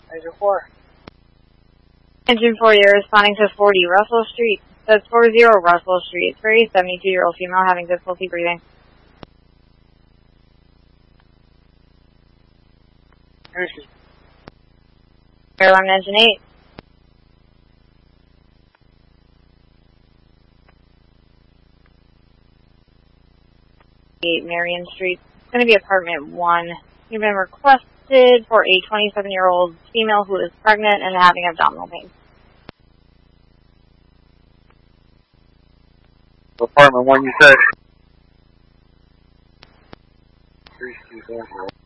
Engine 4. Engine 4, you're responding to 40 Russell Street. That's 40 Russell Street. It's for a 72-year-old female having difficulty breathing. Airline Engine 8. Marion Street. It's going to be apartment 1. You've been requested for a 27-year-old female who is pregnant and having abdominal pain. Apartment 1, you said? 324.